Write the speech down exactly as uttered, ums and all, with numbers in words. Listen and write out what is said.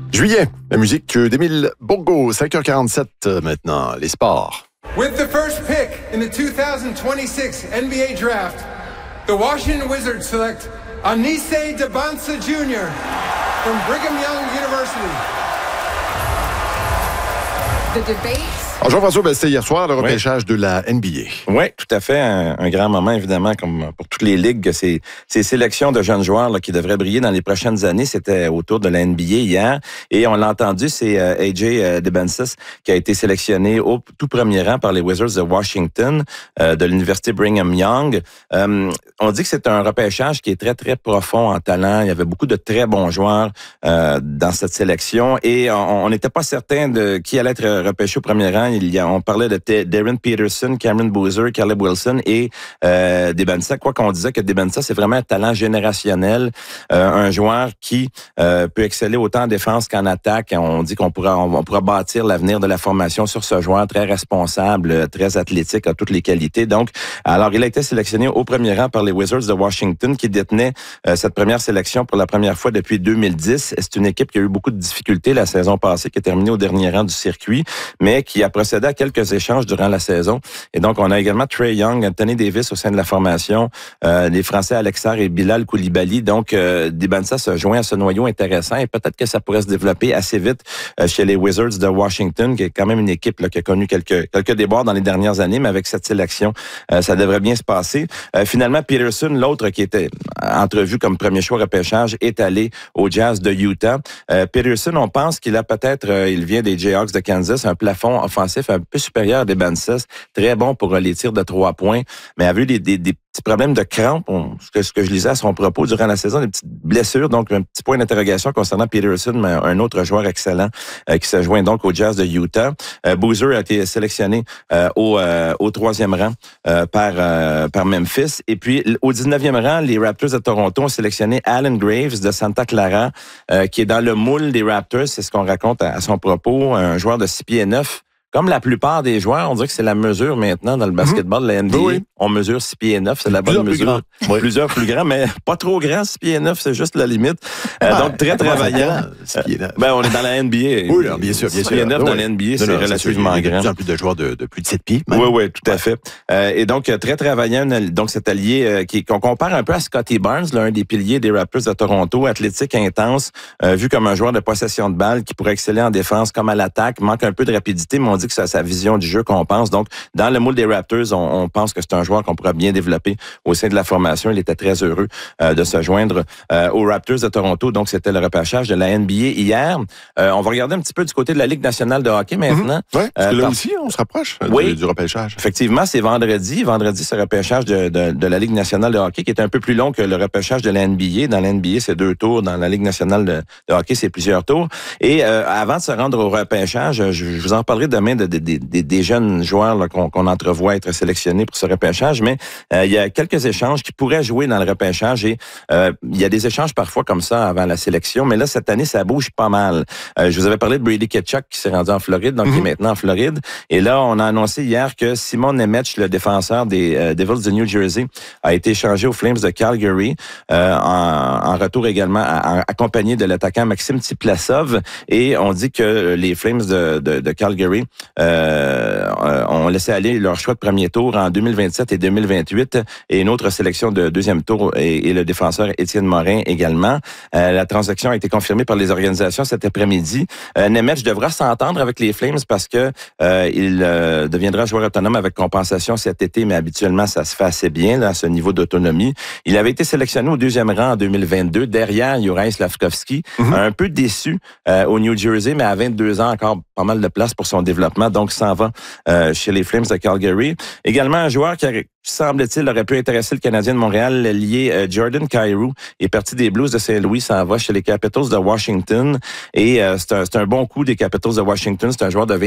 Juillet, la musique d'Émile Bourgault, cinq heures quarante-sept maintenant, les sports. With the first pick in the two thousand twenty-six N B A Draft, the Washington Wizards select Anise Debonsa Junior from Brigham Young University. The debate. Alors Jean-François, ben, c'était hier soir le repêchage oui. de la N B A. Oui, tout à fait. Un, un grand moment, évidemment, comme pour toutes les ligues. Ces, ces sélections de jeunes joueurs là, qui devraient briller dans les prochaines années, c'était autour de la N B A hier. Et on l'a entendu, c'est euh, A J euh, Debonsa qui a été sélectionné au tout premier rang par les Wizards de Washington, euh, de l'Université Brigham Young. Euh, on dit que c'est un repêchage qui est très, très profond en talent. Il y avait beaucoup de très bons joueurs euh, dans cette sélection. Et on n'était pas certain de qui allait être repêché au premier rang. Il y a, on parlait de T- Darren Peterson, Cameron Boozer, Caleb Wilson et euh, Debonsa. Quoi qu'on disait que Debonsa, c'est vraiment un talent générationnel, euh, un joueur qui euh, peut exceller autant en défense qu'en attaque. On dit qu'on pourra, on, on pourra bâtir l'avenir de la formation sur ce joueur très responsable, très athlétique, a toutes les qualités. Donc, alors il a été sélectionné au premier rang par les Wizards de Washington qui détenaient euh, cette première sélection pour la première fois depuis deux mille dix. C'est une équipe qui a eu beaucoup de difficultés la saison passée, qui est terminée au dernier rang du circuit, mais qui a procédé à quelques échanges durant la saison. Et donc, on a également Trae Young, Anthony Davis au sein de la formation, euh, les Français Alexar et Bilal Koulibaly. Donc, euh, Debonsa se joint à ce noyau intéressant et peut-être que ça pourrait se développer assez vite euh, chez les Wizards de Washington, qui est quand même une équipe là, qui a connu quelques quelques déboires dans les dernières années, mais avec cette sélection, euh, ça devrait bien se passer. Euh, finalement, Peterson, l'autre qui était entrevu comme premier choix repêchage, est allé au Jazz de Utah. Euh, Peterson, on pense qu'il a peut-être, euh, il vient des Jayhawks de Kansas, un plafond offensif un peu supérieur à Debonsa, très bon pour les tirs de trois points, mais a vu des, des, des petits problèmes de crampes, on, ce, que, ce que je lisais à son propos durant la saison, des petites blessures, donc un petit point d'interrogation concernant Peterson, mais un autre joueur excellent euh, qui se joint donc au Jazz de Utah. Euh, Boozer a été sélectionné euh, au, euh, au troisième rang euh, par, euh, par Memphis. Et puis, au dix-neuvième rang, les Raptors de Toronto ont sélectionné Alan Graves de Santa Clara, euh, qui est dans le moule des Raptors, c'est ce qu'on raconte à, à son propos, un joueur de six pieds neuf. Comme la plupart des joueurs, on dirait que c'est la mesure maintenant dans le basketball de la N B A. Oui. On mesure six pieds neuf, c'est la bonne mesure. Plus oui. Plusieurs plus grands, mais pas trop grands, six pieds neuf, c'est juste la limite. Euh, ah, donc, très travaillant. six pieds neuf. Ben, on est dans la N B A. Oui, bien sûr, bien sûr. six pieds neuf dans la N B A, non, c'est non, relativement c'est, grand. Il y a de plus en plus de joueurs de, de plus de sept pieds. Même. Oui, oui, tout à fait. Euh, et donc, très travaillant, donc cet allié euh, qui, qu'on compare un peu à Scottie Barnes, l'un des piliers des Raptors de Toronto, athlétique intense, euh, vu comme un joueur de possession de balle qui pourrait exceller en défense comme à l'attaque, manque un peu de rapidité, mais on dit que ça a sa vision du jeu qu'on pense. Donc, dans le moule des Raptors, on, on pense que c'est un joueur qu'on pourra bien développer au sein de la formation. Il était très heureux euh, de se joindre euh, aux Raptors de Toronto. Donc, c'était le repêchage de la N B A hier. Euh, on va regarder un petit peu du côté de la Ligue nationale de hockey maintenant. Mm-hmm. Oui, parce que là euh, aussi, on se rapproche euh, oui, du, du repêchage. Effectivement, c'est vendredi. Vendredi, c'est le repêchage de, de, de la Ligue nationale de hockey qui est un peu plus long que le repêchage de la N B A. Dans la N B A, c'est deux tours. Dans la Ligue nationale de, de hockey, c'est plusieurs tours. Et euh, avant de se rendre au repêchage, je, je vous en parlerai demain de, de, de, de des jeunes joueurs là, qu'on, qu'on entrevoit être sélectionnés pour ce repêchage, mais euh, il y a quelques échanges qui pourraient jouer dans le repêchage et euh, il y a des échanges parfois comme ça avant la sélection, mais là, cette année, ça bouge pas mal. Euh, je vous avais parlé de Brady Tkachuk qui s'est rendu en Floride, donc mm-hmm. qui est maintenant en Floride. Et là, on a annoncé hier que Simon Nemec, le défenseur des euh, Devils de New Jersey, a été échangé aux Flames de Calgary, euh, en, en retour également à, en, accompagné de l'attaquant Maxime Tsiplasov. Et on dit que les Flames de, de, de Calgary euh, ont laissé aller leur choix de premier tour en deux mille vingt-sept et deux mille vingt-huit et une autre sélection de deuxième tour et, et le défenseur Étienne Morin également. Euh, la transaction a été confirmée par les organisations cet après-midi. Euh, Nemec devra s'entendre avec les Flames parce que euh, il euh, deviendra joueur autonome avec compensation cet été, mais habituellement, ça se fait assez bien là, à ce niveau d'autonomie. Il avait été sélectionné au deuxième rang en deux mille vingt-deux, derrière Juraj Slafkovský, mm-hmm. un peu déçu euh, au New Jersey, mais à vingt-deux ans, encore pas mal de place pour son développement, donc s'en va euh, chez les Flames de Calgary. Également, un joueur qui a, semble-t-il, aurait pu intéresser le Canadien de Montréal, lié euh, Jordan Kyrou, est parti des Blues de Saint-Louis, s'en va chez les Capitals de Washington. Et euh, c'est, un, c'est un bon coup des Capitals de Washington. C'est un joueur de